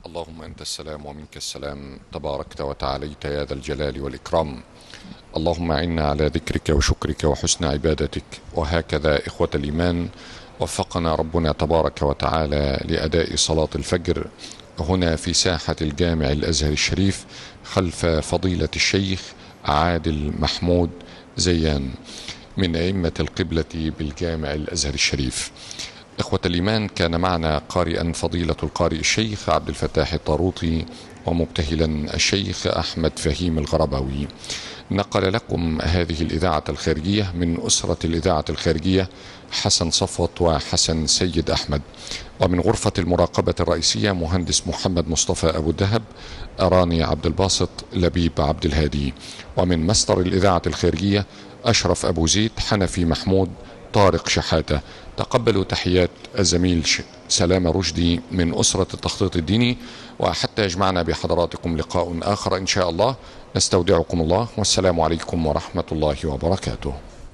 اللهم أنت السلام ومنك السلام، تباركت وتعاليت يا ذا الجلال والإكرام. اللهم أعنا على ذكرك وشكرك وحسن عبادتك. وهكذا إخوة الإيمان، وفقنا ربنا تبارك وتعالى لأداء صلاة الفجر هنا في ساحة الجامع الأزهر الشريف خلف فضيلة الشيخ عادل محمود زيان من أئمة القبلة بالجامع الأزهر الشريف. إخوة الإيمان، كان معنا قارئا فضيلة القارئ الشيخ عبد الفتاح الطاروطي، ومبتهلا الشيخ أحمد فهيم الغرباوي. نقل لكم هذه الإذاعة الخارجية من أسرة الإذاعة الخارجية حسن صفوت وحسن سيد أحمد، ومن غرفة المراقبة الرئيسية مهندس محمد مصطفى أبو الدهب، أراني عبد الباسط، لبيب عبد الهادي، ومن مصدر الإذاعة الخارجية أشرف أبو زيد، حنفي محمود، طارق شحاتة. تقبلوا تحيات الزميل سلام رشدي من أسرة التخطيط الديني، وحتى يجمعنا بحضراتكم لقاء آخر إن شاء الله، نستودعكم الله، والسلام عليكم ورحمة الله وبركاته.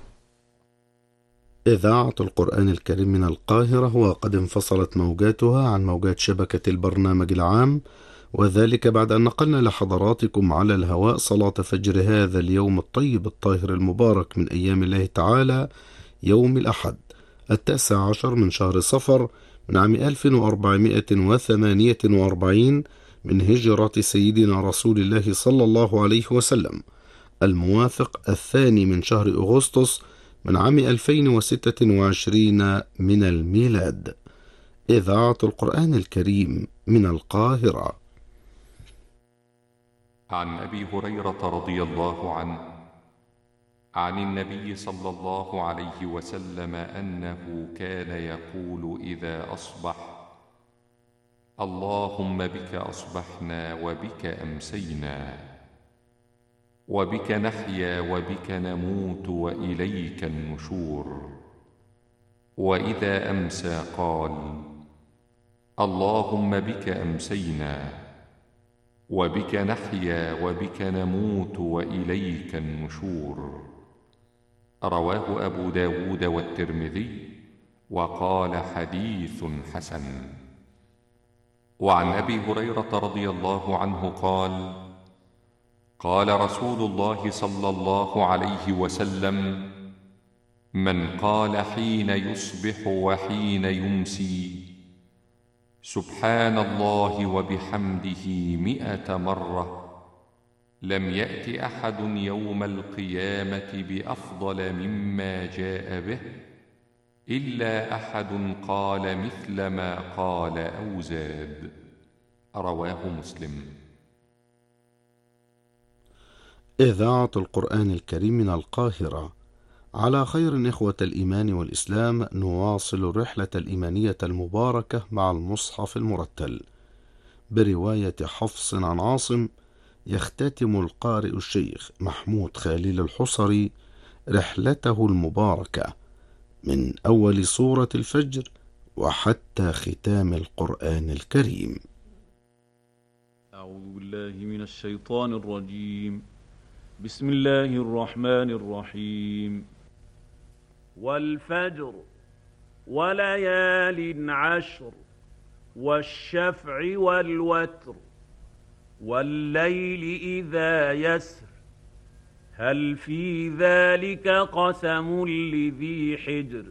إذاعة القرآن الكريم من القاهرة، وقد انفصلت موجاتها عن موجات شبكة البرنامج العام، وذلك بعد أن نقلنا لحضراتكم على الهواء صلاة فجر هذا اليوم الطيب الطاهر المبارك من أيام الله تعالى، يوم الأحد 19 من شهر صفر من عام 1448 من هجرة سيدنا رسول الله صلى الله عليه وسلم، الموافق 2 من شهر أغسطس من عام 2026 من الميلاد. إذاعة القرآن الكريم من القاهرة. عن أبي هريرة رضي الله عنه عن النبي صلى الله عليه وسلم أنه كان يقول إذا أصبح: اللهم بك أصبحنا وبك أمسينا وبك نحيا وبك نموت وإليك النشور. وإذا أمسى قال: اللهم بك أمسينا وبك نحيا وبك نموت وإليك النشور. رواه أبو داود والترمذي، وقال حديث حسن. وعن أبي هريرة رضي الله عنه قال: قال رسول الله صلى الله عليه وسلم: من قال حين يصبح وحين يمسي سبحان الله وبحمده 100 مرة، لم يأت أحد يوم القيامة بأفضل مما جاء به إلا أحد قال مثل ما قال أو زاد. رواه مسلم. إذاعة القرآن الكريم من القاهرة. على خير إخوة الإيمان والإسلام، نواصل الرحلة الإيمانية المباركة مع المصحف المرتل برواية حفص عن عاصم. يختتم القارئ الشيخ محمود خليل الحصري رحلته المباركة من أول سورة الفجر وحتى ختام القرآن الكريم. أعوذ بالله من الشيطان الرجيم. بسم الله الرحمن الرحيم. والفجر وليال عشر والشفع والوتر والليل إذا يسر هل في ذلك قسم لذي حجر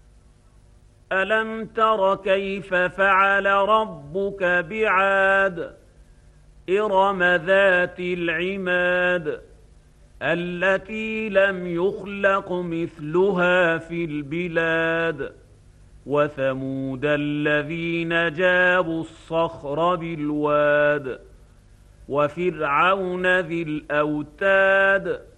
ألم تر كيف فعل ربك بعاد إرم ذات العماد التي لم يخلق مثلها في البلاد وثمود الذين جابوا الصخر بالواد وفرعون ذي الأوتاد